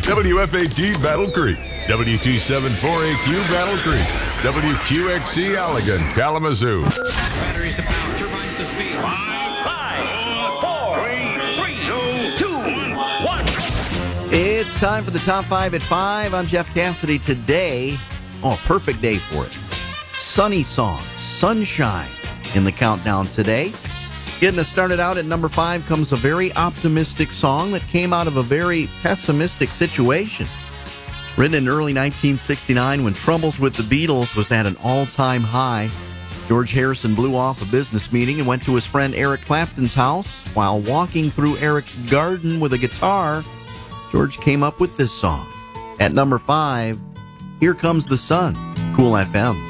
WFAT Battle Creek, W274AQ Battle Creek, WQXC Allegan, Kalamazoo. Batteries to power, turbines to speed. Five, four, three, two, one. It's time for the Top 5 at 5. I'm Jeff Cassidy. Today, perfect day for it. Sunny song, Sunshine, in the countdown today. Getting us started out at number 5 comes a very optimistic song that came out of a very pessimistic situation. Written in early 1969 when troubles with the Beatles was at an all-time high, George Harrison blew off a business meeting and went to his friend Eric Clapton's house. While walking through Eric's garden with a guitar, George came up with this song. At number 5, Here Comes the Sun, Cool FM.